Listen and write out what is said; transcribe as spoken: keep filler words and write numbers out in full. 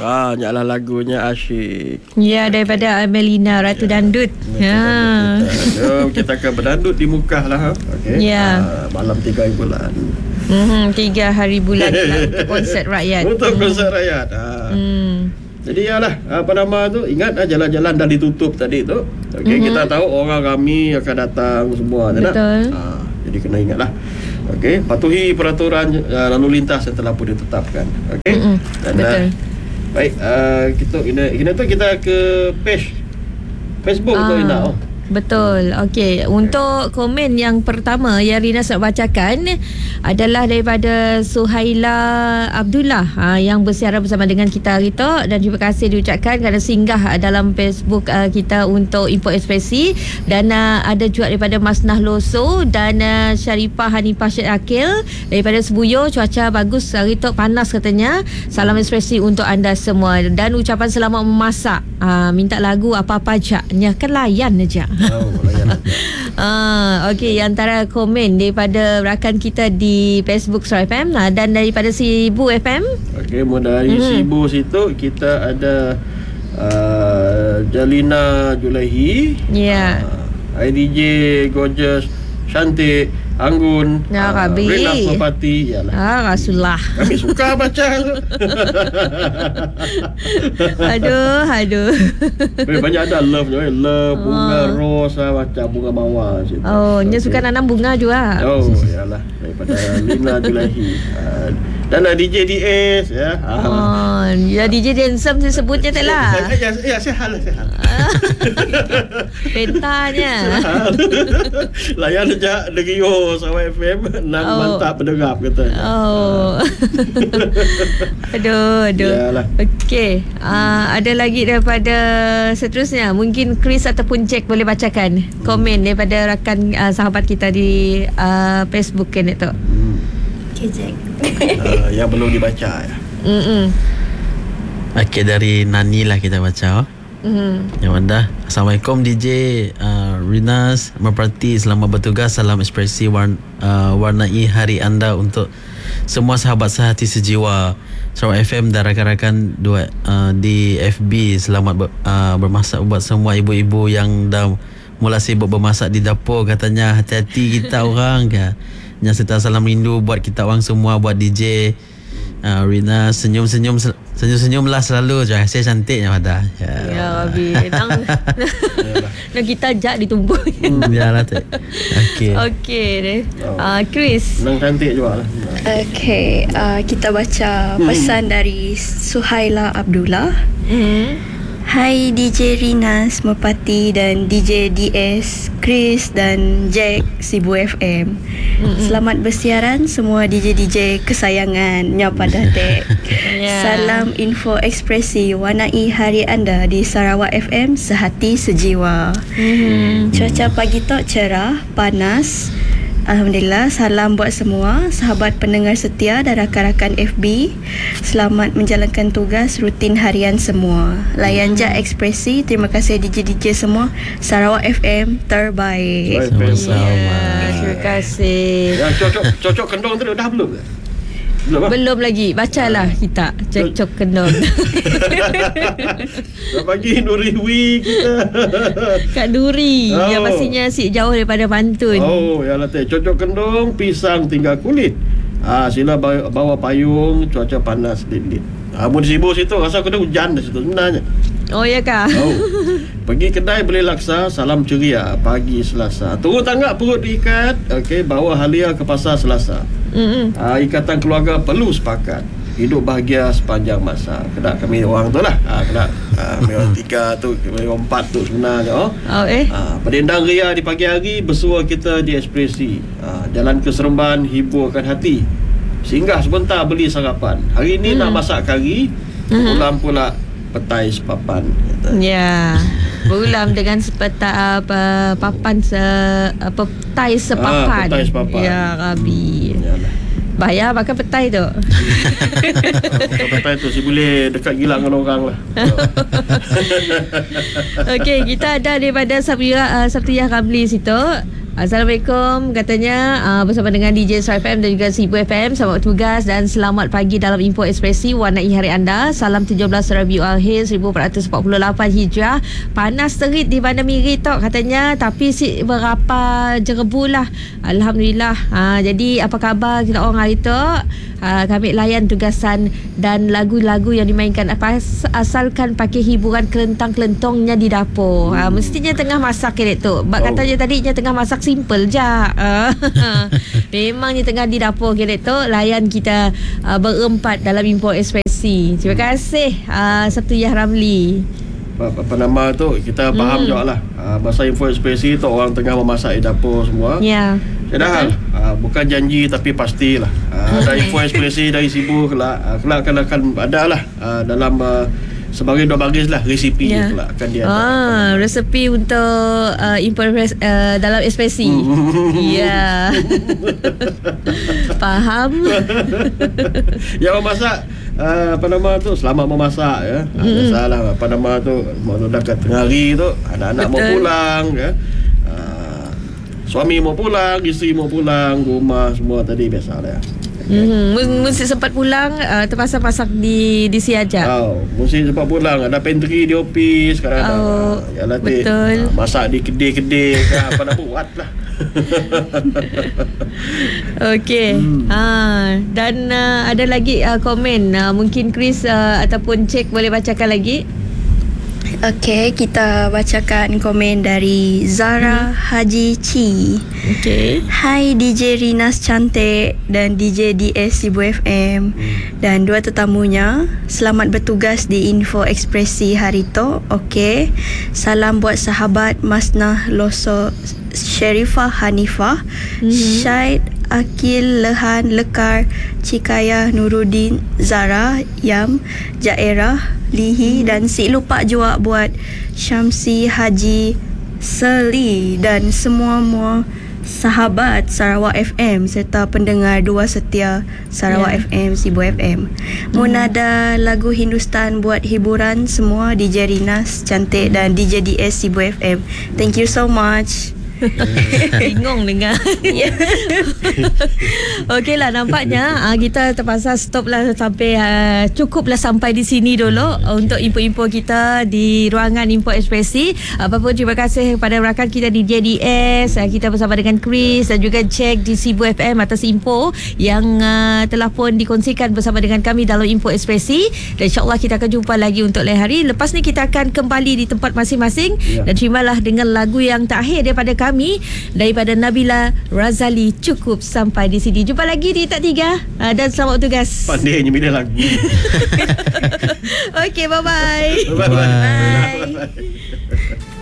Ah, nyalah lagunya asyik. Ya, daripada Amelina Ratu ya. Dandut. Ya. Jom kita akan berdandut di muka lah. Okey. Ya. Ah, malam tiga bulan. Hmm, tiga hari bulan lah untuk konsert rakyat. Untuk konsert rakyat. Ah. Hmm. Jadi yalah, apa nama tu, ingat ah, jalan-jalan dah ditutup tadi tu. Okey, mm-hmm. kita tahu orang ramai akan datang semua. Betul. Ah, jadi kena ingatlah. Okey, patuhi peraturan uh, lalu lintas yang telah pun ditetapkan. Okey. Mm-hmm. Dan, betul. Uh, baik, uh, kita ini ini tu kita ke page Facebook ah. tu Ina. Oh. Betul. Okey, untuk komen yang pertama yang Rina nak bacakan adalah daripada Suhaila Abdullah ha, yang bersiaran bersama dengan kita hari tu, dan terima kasih diucapkan kerana singgah dalam Facebook uh, kita untuk Info Ekspresi. Dan uh, ada juga daripada Masnah Loso dan uh, Syarifah Hanifah Syed Akil daripada Sebuyo. Cuaca bagus hari tu, panas katanya. Salam Ekspresi untuk anda semua dan ucapan selamat memasak. Uh, minta lagu apa-apa jaknya kan layan aja. Oh, ah, okey, antara komen daripada rakan kita di Facebook Star F M dan daripada Sibu F M. Okey, dari hmm. Sibu situ kita ada uh, Jalina Julaihi. Ya. Yeah. Uh, I D J Gorgeous, Cantik, Anggun, ya, uh, Rina Mopati. Yalah. Ah, Rasulullah. Kami suka baca tu. aduh, aduh. Banyak ada love je, love, bunga, oh. rose, macam bunga mawar situ. Oh, dia okay. suka nanam bunga juga. Oh, yalah, daripada Lina Julaihi. Uh, dan D J D S ya. Oh, ya D J Densam saya sebutnya tak lah. Ya, ya, sihat lah, sihat. Pentanya. Layan aja Negio sama F M nan oh. mantap pendengar kata. Oh. aduh, aduh. Yalah. Okey. Uh, ada lagi daripada seterusnya. Mungkin Chris ataupun Jack boleh bacakan hmm. komen daripada rakan uh, sahabat kita di uh, Facebook kan itu. Hmm. Okey, Jack. uh, yang belum dibaca ya. Hmm. Okey, dari Nani lah kita baca. Oh. Mm-hmm. Yang anda, Assalamualaikum D J uh, Rinas Merpati, selamat bertugas. Salam Ekspresi warn, uh, warnai hari anda untuk semua sahabat sehati sejiwa Sarawak F M dan rakan-rakan dua, uh, di F B. Selamat ber, uh, bermasak buat semua ibu-ibu yang dah mula sibuk bermasak di dapur. Katanya hati-hati kita orang kan. Yang serta salam rindu buat kita orang semua, buat D J uh, Rina. Senyum-senyum Senyum-senyum lah selalu. Terima kasih, cantiknya pada. Ya, ya Abi. Nang nak kita jak ditumpuk. Hmm, biarlah tu. Okey. Okey deh. Ah, uh, Chris. Nang cantik juga lah. Okey, uh, kita baca pesan hmm. dari Suhaila Abdullah. Hmm. Hai D J Rinas Merpati dan D J D S, Chris dan Jack Sibu F M. Mm-hmm. Selamat bersiaran semua D J D J kesayangannya pada dek. Yeah. Salam Info Ekspresi, warnai hari anda di Sarawak F M sehati sejiwa. Mm-hmm. Cuaca pagi tu cerah, panas. Alhamdulillah. Salam buat semua sahabat pendengar setia dan rakan-rakan F B. Selamat menjalankan tugas rutin harian semua. Layan je Ekspresi. Terima kasih D J D J semua. Sarawak F M terbaik. Sama-sama. Ya, terima kasih. Ya, cocok cocok kendong tu dah belum ke? Belum, Belum lagi. Bacalah kita cocok kendong. Dah bagi Nuri Wi kita. Kak Nuri oh. yang pastinya asyik jauh daripada Bantun. Oh, ya lah teh. Cocok kendong, pisang tinggal kulit. Ah, sila bawa, bawa payung, cuaca panas lit-lit. Ah, mun Sibu situ rasa kena hujan dah situ sebenarnya. Oh ya kah? Oh. Pergi kedai beli laksa, salam ceria pagi Selasa. Turun tanggap perut diikat, okey, bawa halia ke pasar Selasa. Mm-hmm. Ah, ikatan keluarga perlu sepakat. Hidup bahagia sepanjang masa. Kena kami orang tu lah. Ah, kena ah, memang tiga tu, memang empat tu sebenarnya. Oh, oh eh. Ah, berdendang ria di pagi hari, bersua kita di Ekspresi. Ah, jalan ke Seremban, hiburkan hati. Singgah sebentar beli sarapan. Hari ni mm. nak masak kari, mm-hmm. ulam pula petai sepapan. Ya. Yeah. Berulam dengan sepeta apa papan se apa petai sepapan. Ah, petai sepapan. Ya Rabi. Yalah. Bayar makan petai tu. Makan petai tu si boleh dekat gila dengan orang lah. Okey, kita ada daripada Sabria uh, Sabtiyah Ramli situ. Assalamualaikum katanya uh, bersama dengan D J Star F M dan juga Sibu F M. Selamat bertugas dan selamat pagi dalam Info Ekspresi. Warnai hari anda. Salam tujuh belas Rabiul Akhir seribu empat ratus empat puluh lapan Hijrah. Panas terik di Bandar Miri tok katanya, tapi si berapa jerebu lah. Alhamdulillah. Ha, jadi apa khabar kita orang hari tok? Ha, kami layan tugasan dan lagu-lagu yang dimainkan apa asalkan pakai hiburan kelentang-kelentongnya di dapur. Ha, mestinya tengah masak kedek tu. Bak Oh. katanya tadi dia tengah masak simple je. Uh, memangnya tengah di dapur kedek tu layan kita uh, berempat dalam Info Ekspresi. Terima kasih uh, Satuyah Ramli. Apa, apa nama tu kita faham Hmm. juga lah. Ha, masa Info Ekspresi tu orang tengah memasak di dapur semua. Ya. Sedang ha, bukan janji tapi pastilah. Ha, dari Info Ekspresi dari Sibu kelak ha, kelak akan akan ada lah ha, dalam uh, sebagai dua baris lah resipi Ya. yeah. kelak akan dia Ah, resepi untuk uh, Info uh, dalam ekspresi. Ya. Faham? Yang memasak uh, apa nama tu selamat memasak ya. Ha, biasalah apa nama tu mau dah kat tengah hari tu anak-anak mau Betul. pulang ya. Uh, suami mau pulang, isteri mau pulang, rumah semua tadi biasalah ya. Hmm, mesti sempat pulang uh, terpaksa masak di di siaja. Oh, mesti cepat pulang. Ada pantry di office kadang-kadang. Oh, ya lah, Tik. betul. Ah, masak di kedai-kedai ke apa nak buat lah. Okey. Hmm. Ha, dan uh, ada lagi uh, komen uh, mungkin Chris uh, ataupun Cik boleh bacakan lagi. Okey, kita bacakan komen dari Zara Haji Ci. Okey. Hai D J Rinas cantik dan D J D S Sibu F M dan dua tetamunya. Selamat bertugas di Info Ekspresi hari tu. Okey. Salam buat sahabat Masnah Loso Sherifah Hanifah, Mhm. Syed Akil Lehan Lekar Cikayah Nuruddin Zara Yam Jairah Lihi dan si lupa juga buat Syamsi Haji Seli dan semua mua sahabat Sarawak F M serta pendengar dua setia Sarawak Ya. F M Sibu F M. Munada lagu Hindustan buat hiburan semua D J Rinas cantik dan D J D S Sibu F M. Thank you so much. Bingung dengar. Okeylah, nampaknya uh, kita terpaksa stop lah sampai uh, cukuplah sampai di sini dulu uh, untuk info-info kita di ruangan Info Ekspresi. Apapun terima kasih kepada rakan kita di J D S, uh, kita bersama dengan Chris dan juga Cek di Sibu F M atas info yang uh, telah pun dikongsikan bersama dengan kami dalam Info Ekspresi. Dan insyaAllah kita akan jumpa lagi untuk lain hari. Lepas ni kita akan kembali di tempat masing-masing. Ya. Dan terimalah dengan lagu yang terakhir daripada kami daripada Nabila Razali. Cukup sampai di sini. Jumpa lagi di Tak Tiga uh, dan selamat bertugas. Pandainya bila lagu. Okey, bye-bye. Bye-bye. Bye.